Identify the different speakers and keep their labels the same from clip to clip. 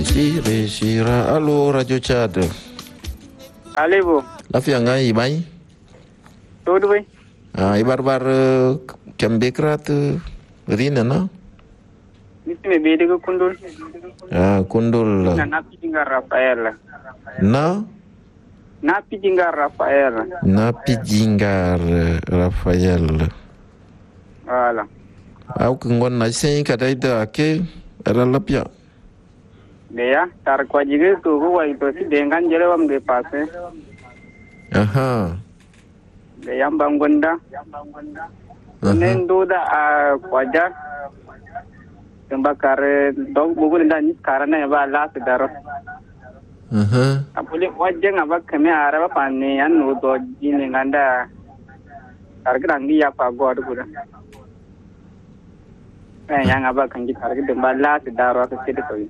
Speaker 1: Shira, allo Radio Tchad.
Speaker 2: Allez-vous?
Speaker 1: Lafiya nga ibai?
Speaker 2: Tudo bem?
Speaker 1: Ibarbar kembekrat rina na?
Speaker 2: Nisi me bede ko kundul.
Speaker 1: Kundul.
Speaker 2: Na pidinga Rafael.
Speaker 1: Na
Speaker 2: pidinga Rafael. Voilà.
Speaker 1: Au kungon na sen kadai da ke ralapya.
Speaker 2: Deya tar kwa jige ko wa ito si dengan jere wam de pase.
Speaker 1: Aha.
Speaker 2: Deya bangonda. Nendo da kwaja. Kembakar dog bubul dan karena ba la sedaro. Apule wajeng abak kami araba pani anu do jini nganda. Targetan dia apa gua tu kuda. Yang abak kan kita target dembala sedaro ke situ tu.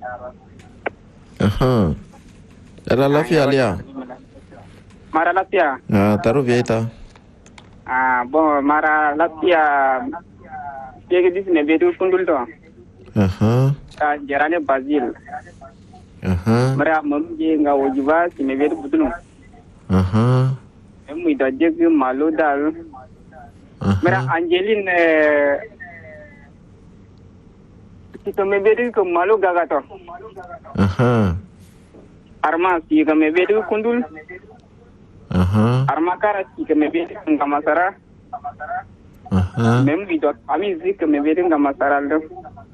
Speaker 1: Era lafiya liya.
Speaker 2: Mara lafiya.
Speaker 1: Taru vieta.
Speaker 2: Bon mara lafiya. Dia dis ne bedu kundul to. Jarane Brazil. Mara mamje nga wojiba si ne bedu budulu. Emu ida jeg malu dal. Mara Angeline kita me bedu ko malu gaga to. Arma si ka me bedu kundul. Arma kara si ka me bedu ngamasara. Même ida ami zi ka me bedu ngamasara do.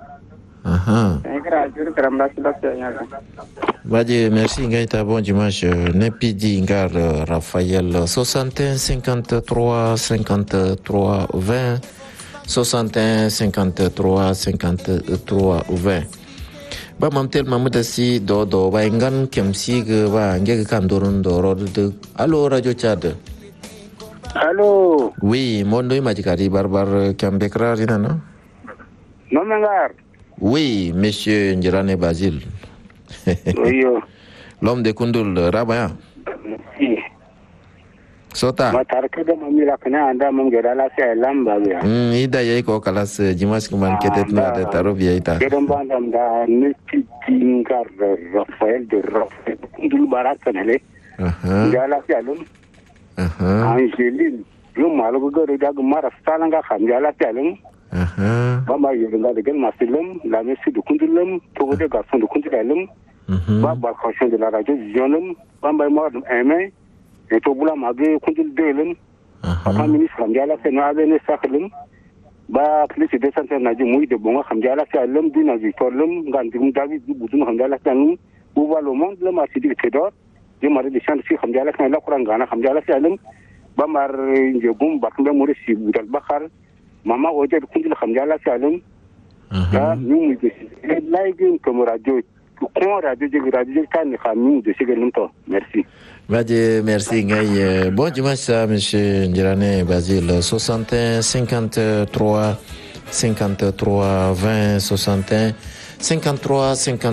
Speaker 1: Merci Gaïta, bon dimanche. Nepidi Ngar Raphaël 61 53 53 20 61 53 53 20. Ba mamtel mamuda si do ba engan kemsi ge ba nge kan dorun do de. Allô Radio Tchad.
Speaker 2: Allô.
Speaker 1: Oui, mondo imajikari barbar kambekra rina no.
Speaker 2: Non mengar.
Speaker 1: Oui, monsieur Njirane Basile.
Speaker 2: Oui.
Speaker 1: L'homme de Kundul, Rabaya.
Speaker 2: Si.
Speaker 1: Sota.
Speaker 2: Matarka da mamila kana anda mun gada lafiya lamba biya.
Speaker 1: Ida yayi ko kalas jimas kuman ketet na da taro biya ita.
Speaker 2: Gidan bandam da niti tingar Rafael de Rafael Kundul baraka ne. Da lafiya lum. Angeline, lum malu go da mara salanga kham da lafiya lum. Bamba yirunga de gel masilum la messi de kundulum togo de garçon de kundulum baba khashon de la radio visionum bamba mo aimé et to bula magé kundul delum papa ministre ngiala se no abene saklum ba plus de santé na ji muy de bonga ngiala se alum dina victorlum ngandim david budun ngiala tanu ouva le monde le marché de tedor je mari de chant fi ngiala se la quran gana ngiala se alum bamar njegum bakmbe mo resi budal bakhar Mama oje kundil khamjala salum da ñu de laygin comme radio ko radio kan khamu de sigelum to merci
Speaker 1: merci ngay bon dimanche monsieur Njirane Basile 61 53 53 20 61 53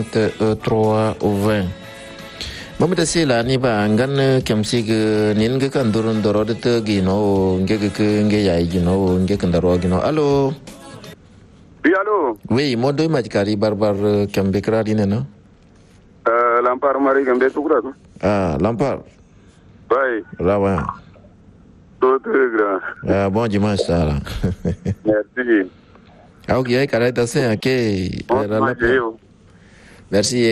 Speaker 1: 53 20. Mamada sila ni ba ngan kemsi ge nin ge kan durun doro de te gino nge yai gino nge kan daro gino. Allô.
Speaker 3: Oui, allô.
Speaker 1: Oui, modo majkari barbar kembekra dine no.
Speaker 3: Lampar mari kembe tukra.
Speaker 1: Lampar.
Speaker 3: Oui.
Speaker 1: Rawa.
Speaker 3: Tout grand.
Speaker 1: Bon dimanche ça.
Speaker 3: Merci.
Speaker 1: Au yai karata sen ke. Merci.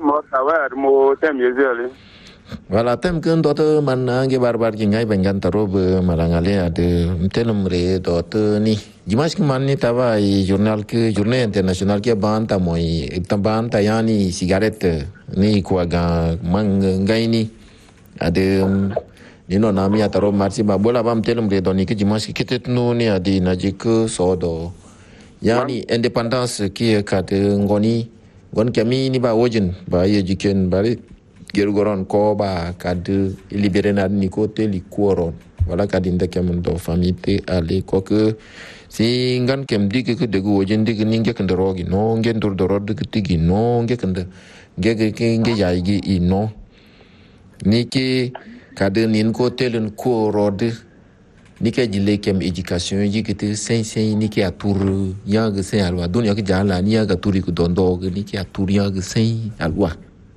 Speaker 1: Voilà, thème que d'autres manange barbar qui ngay bengan tarob malangale ade telum re d'autres ni. Dimanche que manni tava journal que journée internationale qui banta moi tabanta yani cigarette ni quoi ga mangaini ade ni no nami atarob marsi ba bola bam telum re doni que dimanche que tet no ni ade najik sodo yani indépendance qui kat ngoni gon kami ni ba wojin ba ye jiken bari gergoron ko ba kad libéré na ni côté li koron voilà kad inde kem do famille ale ko que si ngan kem dik ke de wojin dik ni ngek ndorogi no ngen dur dorod de tigi no ngek nde nge yaigi i no ni ki kad nin côté len korod ni ke jile kem education ji kete sen ni ke atur yang sen alwa dunia ke jala ni ga turi ku dondo ni ke atur yang sen alwa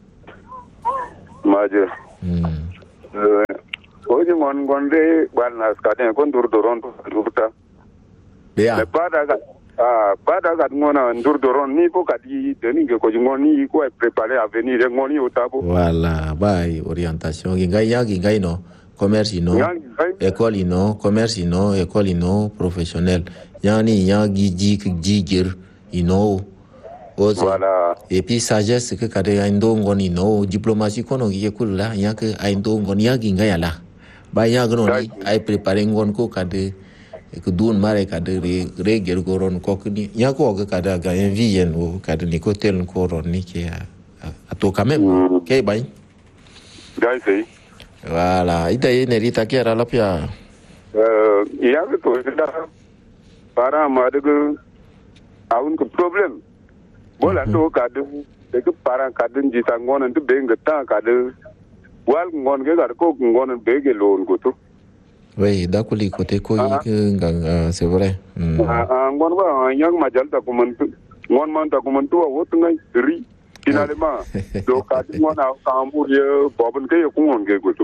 Speaker 3: maje oji gonde balna skade kon doron ruta
Speaker 1: ya
Speaker 3: pada ga ngona doron ni ko kadi deni ko ngoni ko préparer à venir ngoni otabo
Speaker 1: voilà bai orientation ngai no commerce no école no commerce no école no professionnel yani jigir
Speaker 3: voilà
Speaker 1: et puis sagesse que kade aindo ngoni no diplomatie kono ye kula que aindo ngoni ngai ala ba no ni ai préparer ngon ko kade que dun mare kade reger goron ko ni ko kade ga envien o kade ni ko tel ko ron ni ke ato quand même ke bai
Speaker 3: gaisi
Speaker 1: voilà ita nerita ke ara lapia
Speaker 3: ya que to para madego aun ko problem bola to kade de ko para kade ji tangon ndu benga ta kade wal ngon ke gar ko ngon bege lon ko to
Speaker 1: oui dakuli côté ko c'est vrai
Speaker 3: ngon ba yang majal ta ko man ngon man ta ko man to wo ngai ri finalement do kade ngon a kambu ye bobon ke ko ngon ke ko to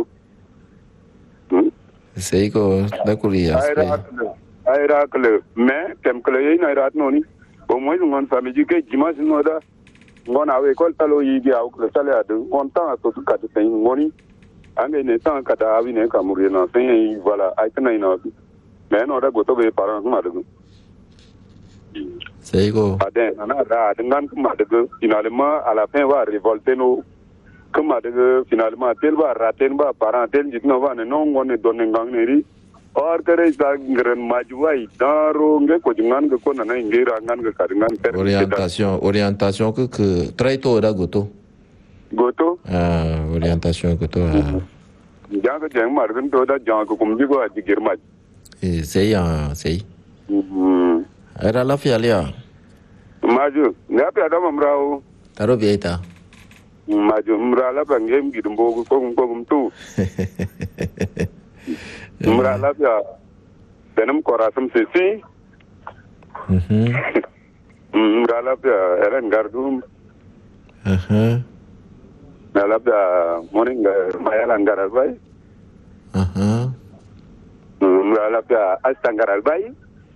Speaker 1: c'est ko dakuli
Speaker 3: ayra kle mais tem kle ye na rat noni au moins ngon famille ke dimanche no da ngon awe école talo yi bi aw kle sale adu on temps to ka de tin ngoni anga ne temps ka da awi ne ka muri na tin voilà ay tan ina mais no da goto be parents ma de
Speaker 1: c'est ko
Speaker 3: aden na da ngan ma de finalement à la fin va révolter no comme de finalement tel va rater ba parents tel dit no va ne non ngon ne donne ngang ne ri or kare sa ngren majuai daro nge ko jingan ko na ngira ngan ga kadingan
Speaker 1: orientation que très tôt da goto orientation goto
Speaker 3: jang jang mar gun to da jang ko kumbi ko ati girma
Speaker 1: c'est era la fialia
Speaker 3: maju ngapi ada mamrao
Speaker 1: taro bieta
Speaker 3: maju mrala bangem gidumbo ko tu mrala ya benam korasam sesi mrala ya eren gardum mrala ya morning mayala ngaral bay mrala ya astangaral bay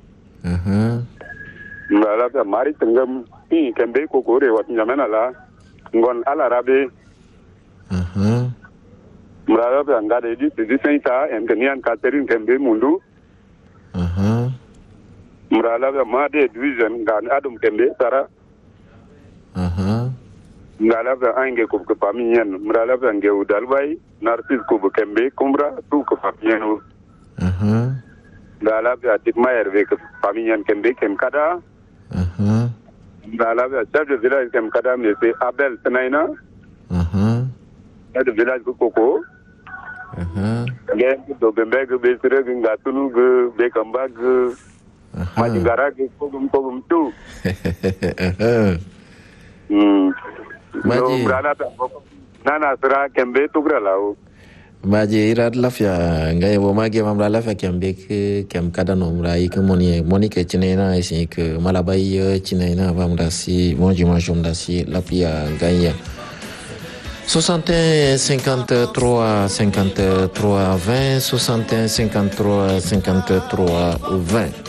Speaker 3: mrala ya mari tengam ni kembe ko ko rewat nyamena la ngon ala rabe mrala ya ngade di senta en kenian Catherine kembe mundu mrala ya made division gan adum kembe sara ngala ya ange ko ko pamien mrala ya nge udalbay narcis ko kembe kumbra tu ko pamien ngala ya tikmayer ve ko pamien kembe kem kada ngala ya chef de village kem kada me se Abel Tenaina chef de village ko koko gen do bembe go be sire ga tunu go be kamba go majingara ko gum tu
Speaker 1: maji
Speaker 3: nana sira kembe tugra lao
Speaker 1: maji irad lafia ngai bo magi mamla lafia kembe kem kada no mrai ke moni ke chinena isi ke malabai chinena vamdasi bonji majumdasi lapia ngai 61 53 53 20 61 53 53 20